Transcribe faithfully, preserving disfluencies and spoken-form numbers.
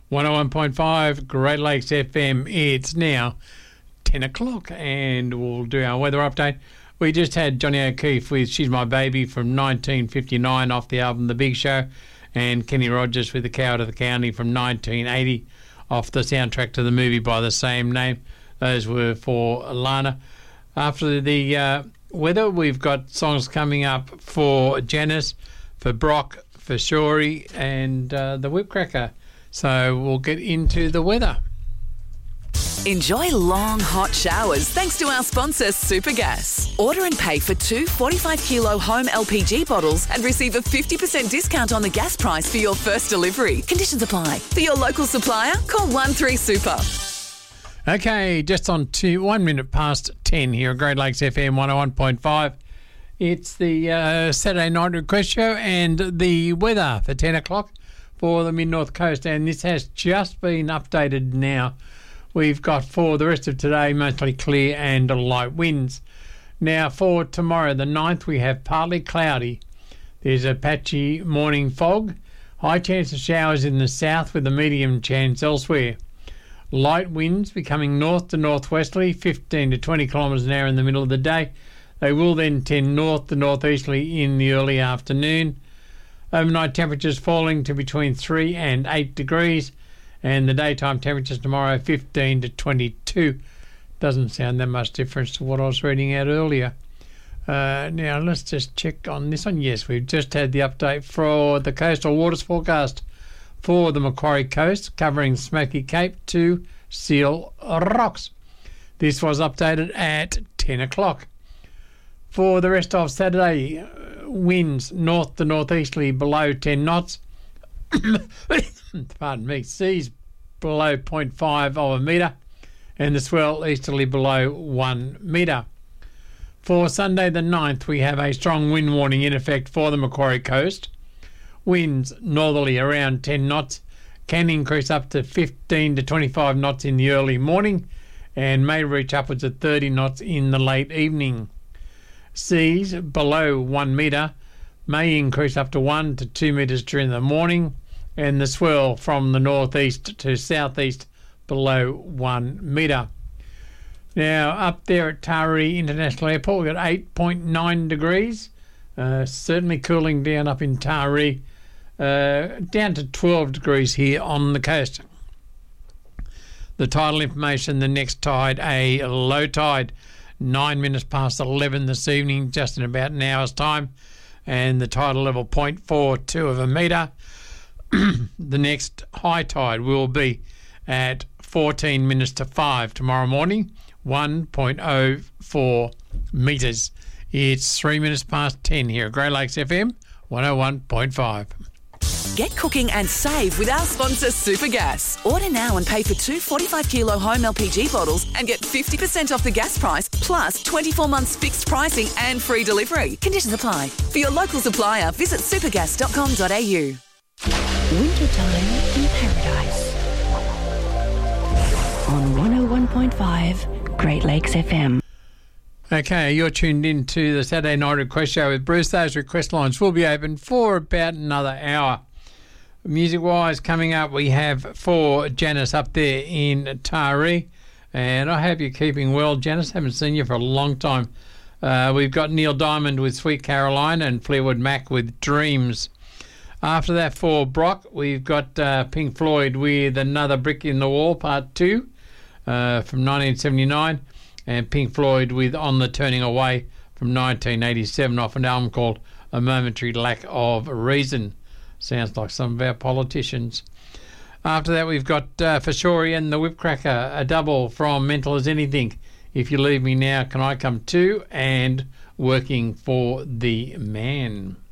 one oh one point five Great Lakes F M. It's now ten o'clock and we'll do our weather update. We just had Johnny O'Keefe with She's My Baby from nineteen fifty-nine off the album The Big Show, and Kenny Rogers with The Coward of the County from nineteen eighty off the soundtrack to the movie by the same name. Those were for Lana. After the uh, weather, we've got songs coming up for Janice, for Brock, for Shorey and uh, the Whipcracker. So we'll get into the weather. Enjoy long, hot showers thanks to our sponsor, Supergas. Order and pay for two forty-five kilo home L P G bottles and receive a fifty percent discount on the gas price for your first delivery. Conditions apply. For your local supplier, call one three super. Okay, just on to one minute past ten here at Great Lakes F M one oh one point five. It's the uh, Saturday Night Request Show and the weather for ten o'clock for the Mid-North Coast, and this has just been updated now. We've got for the rest of today mostly clear and light winds. Now for tomorrow the ninth, we have partly cloudy. There's a patchy morning fog. High chance of showers in the south with a medium chance elsewhere. Light winds becoming north to northwesterly, fifteen to twenty kilometres an hour in the middle of the day. They will then tend north to northeasterly in the early afternoon. Overnight temperatures falling to between three and eight degrees. And the daytime temperatures tomorrow, fifteen to twenty-two. Doesn't sound that much difference to what I was reading out earlier. Uh, now, let's just check on this one. Yes, we've just had the update for the coastal waters forecast for the Macquarie Coast, covering Smoky Cape to Seal Rocks. This was updated at ten o'clock. For the rest of Saturday, winds north to northeasterly below ten knots. Pardon me, seas below zero point five of a metre and the swell easterly below one metre. For Sunday the ninth, we have a strong wind warning in effect for the Macquarie Coast. Winds northerly around ten knots, can increase up to fifteen to twenty-five knots in the early morning and may reach upwards of thirty knots in the late evening. Seas below one metre may increase up to one to two metres during the morning, and the swell from the northeast to southeast below one metre. Now, up there at Taree International Airport, we've got eight point nine degrees. Uh, certainly cooling down up in Taree. Uh, down to twelve degrees here on the coast. The tidal information, the next tide, a low tide, nine minutes past eleven this evening, just in about an hour's time, and the tidal level zero point four two of a metre. The next high tide will be at fourteen minutes to five tomorrow morning, one point oh four metres. It's three minutes past ten here at Great Lakes F M one oh one point five. Get cooking and save with our sponsor, Supergas. Order now and pay for two forty-five kilo home L P G bottles and get fifty percent off the gas price, plus twenty-four months fixed pricing and free delivery. Conditions apply. For your local supplier, visit supergas dot com dot a u. Wintertime in Paradise on one oh one point five Great Lakes F M. Okay, you're tuned in to the Saturday Night Request Show with Bruce. Those request lines will be open for about another hour. Music-wise, coming up, we have for Janice up there in Taree. And I hope you're keeping well, Janice. Haven't seen you for a long time. Uh, we've got Neil Diamond with Sweet Caroline and Fleetwood Mac with Dreams. After that, for Brock, we've got uh, Pink Floyd with Another Brick in the Wall, Part two, uh, from nineteen seventy-nine, and Pink Floyd with On the Turning Away from nineteen eighty-seven off an album called A Momentary Lack of Reason. Sounds like some of our politicians. After that, we've got uh, for Shorey and the Whipcracker, a double from Mental as Anything. If You Leave Me Now, Can I Come Too? And Working for the Man.